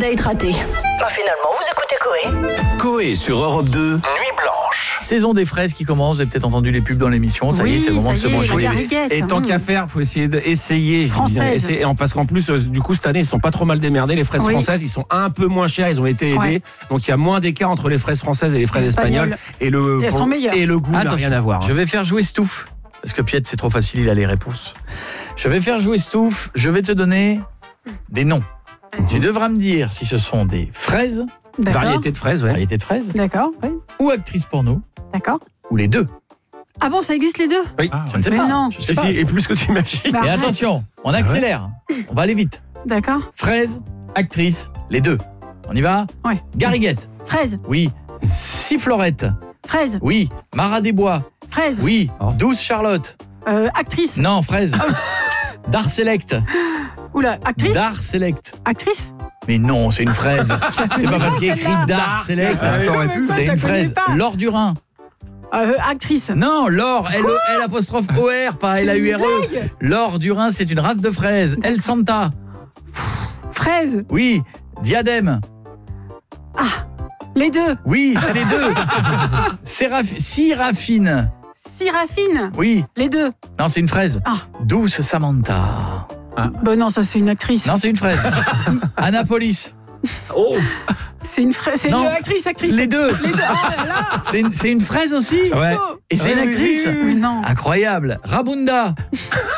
date raté. Bah finalement, vous écoutez Coé. Coé sur Europe 2, Nuit Blanche. Saison des fraises qui commence, vous avez peut-être entendu les pubs dans l'émission, ça y est, c'est le moment de se manger. Et tant qu'à faire, il faut essayer d'essayer. Parce qu'en plus, du coup, cette année, ils sont pas trop mal démerdés, les fraises françaises, ils sont un peu moins chères, ils ont été aidés. Ouais. Donc il y a moins d'écart entre les fraises françaises et les fraises espagnoles. Et le goût n'a rien à voir. Je vais faire jouer Stouff, parce que Piet, c'est trop facile, il a les réponses. Je vais faire jouer Stouff, je vais te donner des noms. Tu devras me dire si ce sont des fraises, variété de fraises, D'accord, oui. ou actrices porno, d'accord, ou les deux. Ah bon, ça existe les deux? Oui, je ne sais pas. Non. Je sais pas. Et plus que tu imagines. Et attention, on accélère, on va aller vite. D'accord. Fraises, actrices, les deux. On y va? Ouais. Gariguette. Fraise. Oui. Sifflorette. Fraise. Oui. Marat des Bois. Fraise. Oui. Douce Charlotte. Actrice. Non, fraise. Dar Select. Oula, actrice. Dar Select. Actrice. Mais non, c'est une fraise. C'est pas parce qu'il y a écrit Dar Select. C'est une fraise. Laure Durin. Actrice. Non, Laure, L''OR, pas L-A-U-R-E. Laure Durin, c'est une race de fraises. El Santa. Fraise. Oui. Diadème. Ah, les deux. Oui, c'est les deux. Syrafine. Syrafine. Oui. Les deux. Non, c'est une fraise. Ah. Douce Samantha. Ah. Bah non, ça c'est une actrice. Non, c'est une fraise. Annapolis. Oh. C'est une fraise. C'est une actrice. Les deux. Les deux. Oh là là. C'est une fraise aussi. Ouais. Et c'est une actrice. Mais non. Incroyable. Rabunda.